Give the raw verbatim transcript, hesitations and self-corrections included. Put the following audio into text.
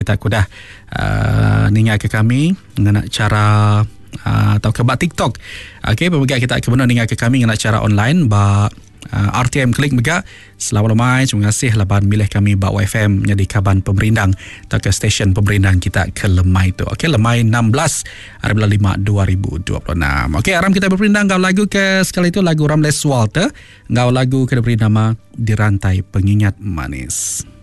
tak kudah uh, ningat ke kami dengan cara uh, atau ke bak TikTok. Okey, berbagai kita ke benar ningat ke kami dengan cara online bak uh, R T M klik mega. Selamat lemai, terima kasih laban milih kami bak W F M jadi kaban pemerindang atau ke stesen pemerindang kita ke Lemai tu. Okey, Lemai enam belas hari bulan lima dua ribu dua puluh enam. Okey, aram kita berperindang ngau lagu ke sekali itu lagu Ramles Walter, ngau lagu ke beri nama Di Rantai Pengingat Manis.